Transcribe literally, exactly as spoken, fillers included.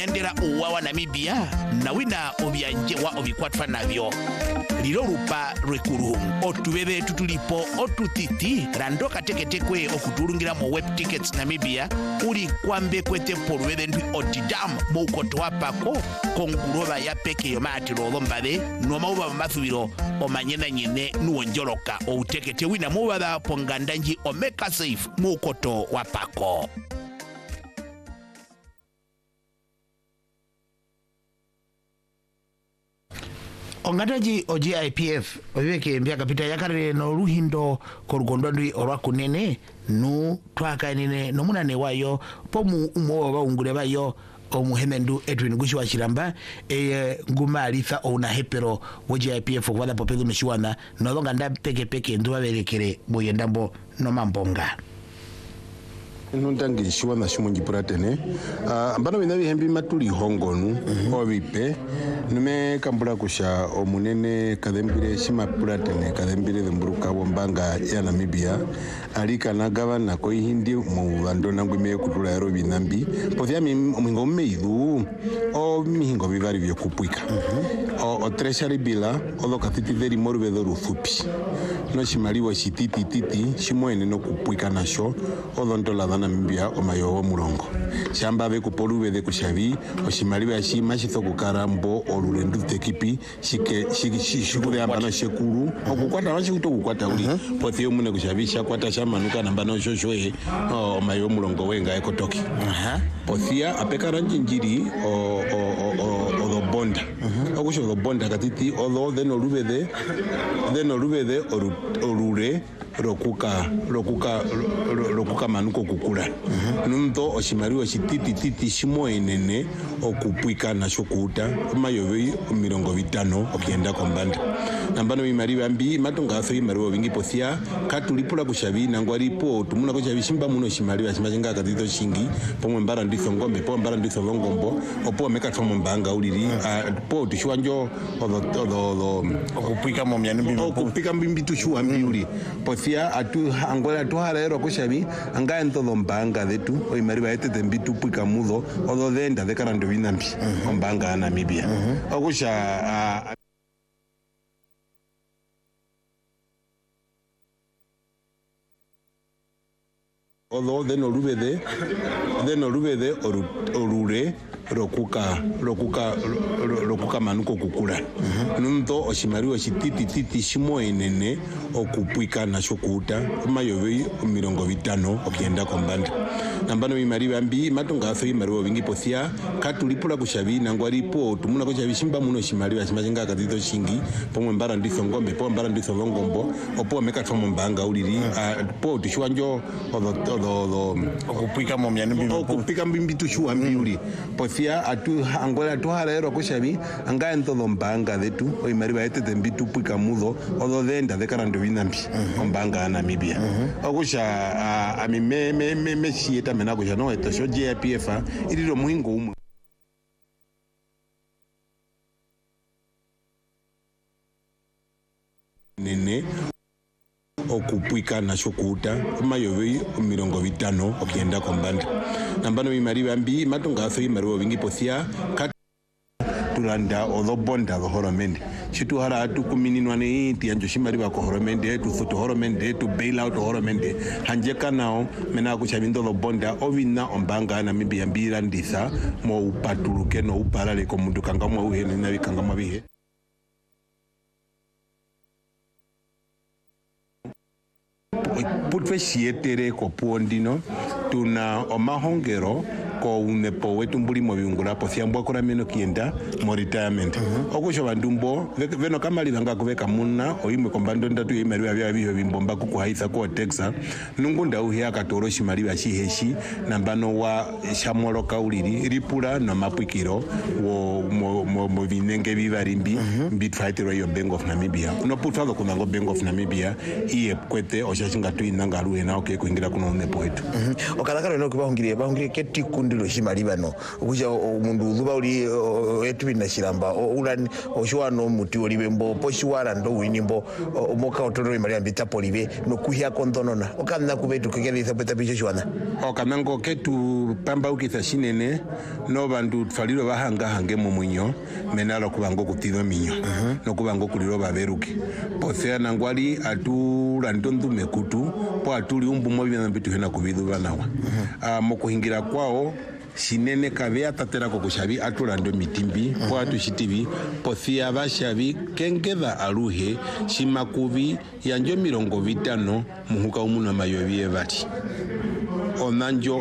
nyendera uwa wa Namibia na wina obyanje wa obikwatwa nabyo lilo lupa rwekuruhum otubebe tutulipo otutiti rando kateketekwe okutulungira mo web tickets Namibia uli kwambe kwete polwebe ndwi otidam moukoto wapako konguroba ya peke yomati lolombabe nomauba mathubiro omanyena nyine nuonjoloka outekete wina mubada pongandanji omeka safe moukoto wapako. Ongataji o G I P F oiweke mbia kapita yakare no ruhindo korugondondwi olwakunene nu twaka nene no munane wayo pomu umo baungure bayo omuhemendu Edwin Gushi wa Chiramba e nguma alitha ona hepero wo G I P F kwala popego mishiwana no longa nda peke peke ndo baberekere boyendambo no mambonga nundangi shiwana shimunji puratene uh, ambano bina bihembi matuli hongonu mm -hmm. obipe nume kambula kusha omunene kadembire shima puratene kadembire demburuka wombanga ya Namibia alika na gavana ko hindi mu bando nangwime kutula yaro binambi pothia mi omingo meidu o mihingo bivari byo kupwika mm -hmm. o, o treasury bila odo katiti deri morbe do rufupi no shimaliwa shititi titi shimoene no kupwika nasho odo ntola Namibia omayo wa murongo shamba be kupolube de kushavi oshimaliwa shi mashitho kukarambo olulendu tekipi shike shikure ambana shekuru okukwata mashikuto kukwata uli pothio mune kushavisha kwata shamanuka nambano shoshoe omayo murongo wenga ekotoki aha pothia apekara njinjiri o o o o bonda okusho do bonda katiti odo then olubede then olubede olure rokuka rokuka rokuka manuko kukula uh-huh. Numto oshimariwa shititi titi shimo enene okupwika na shokuta mayovi mirongo vitano okienda kombanda nambano imariwa mbi matonga aso imariwa vingi pothia katulipula kushavi nangwaripo tumuna kushavi shimba muno shimariwa shimashinga katito shingi pomwe mbara nditho ngombe pomwe mbara nditho longombo opo mekatwa mbanga uliri uh-huh. uh, po tushwanjo odo odo okupwika momyanu mbi okupika mbi tushwa mbi uli pothia atu angola atu harero kushavi anga entodo mbanga detu oimariwa etete mbitu pwika mudo odo denda de karando binambi uh-huh. ombanga Namibia uh-huh. okusha uh, odo deno rubede deno rubede orure rokuka rokuka rokuka manuko kukula uh-huh. Numto oshimariwa shititi titi shimo enene okupwika na shokuta mayovi mirongo vitano okienda kombanda nambano imariwa mbi matonga aso imariwa vingi pothia katulipula kushavi nangwaripo tumuna kushavi shimba muno shimariwa shimashinga katito shingi pomwe mbara nditho ngombe pomwe mbara nditho longombo opo mekatwa mbanga uliri uh, po tushwanjo odo odo okupwika momyanu mbi okupika mbi tushwa mbi uli pothia atu angola atu harero kushavi anga entodo mbanga detu oimariwa etete mbitu pwika mudo odo denda de karando binambi uh-huh. ombanga Namibia uh-huh. okusha uh, ami me me me, me shieta mena kusha no eto sho G I P F iriro muhingo umwe nene okupwika na shokuta mayovi mirongo vitano okienda kombanda nambano imariwa mbi matonga aso imariwa vingi pothia tulanda odo bonda do horomende chitu hara atu kumininwa ne tianjo shimariwa ko horomende tu futo horomende tu bail out horomende hanjeka nao mena ku chabindo do bonda ovina ombanga Namibia mbira ndisa mo upatuluke no upalale ko mundu kanga mo uhene na bikanga mabihe putwe shietere ko pondino tuna omahongero ko unepo wetu mbulimo biungula pothia mbwakora meno kienda mo retirement uh-huh. okusho bandumbo veno kama libanga kuveka muna oimwe kombando ndatu imariwa bya biho bimbomba kukuhaitha ko Texas nungunda uhya katoro shimariwa shiheshi nambano wa shamolo kauliri ripula na mapwikiro wo mo mo, mo binenge bibarimbi uh-huh. mbitfaitiro yo Bank of Namibia no putfado kuna go Bank of Namibia iye kwete oshashinga tu inanga ruena okay kuingira kuno unepo wetu uh-huh. okadakaro no kubahungiriye bahungiriye keti ndilo shimalibano okuja omundu uzuba uli etubina shiramba ulani oshwano muti olibembo poshiwara ndo winimbo omoka otoro imali ambita polibe no kuhya kondonona okanna kubetu kugenda ithapeta bisho shwana okamengo ketu lupamba ukitha shinene no bandu tfalilo bahanga hange mu munyo menalo kubango kutidwa minyo uh -huh. no kubango kulilo baberuke posea nangwali atula ndondu mekutu po atuli umbumo bina bitu hena kubidu banawa uh -huh. uh, mokuhingira kwao shinene kabea tatera ko kushabi atula ndo mitimbi po atu shitibi pothia bashabi kengeda aluhe shimakubi yanjo mirongo vitano muhuka umuna mayobi ebati onanjo